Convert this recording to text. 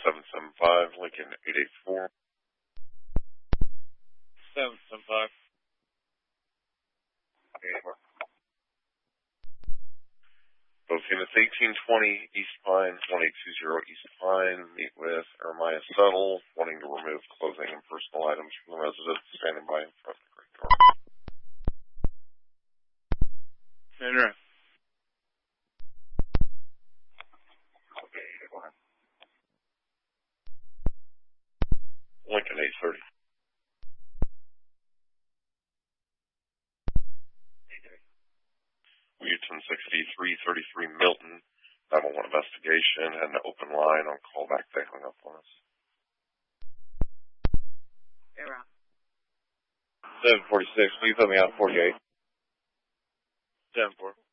775, Lincoln 884. 775. 884. Both units 1820 East Pine, 1820 East Pine. Meet with Ermias Settle, wanting to remove clothing and personal items from the residence, standing by in front of the great door. Center. Okay, go ahead. Lincoln 830. Wheaton 6333 Milton, 911 investigation, had an open line on callback. They hung up on us. Era. 746. Will you put me on 48? 10-4.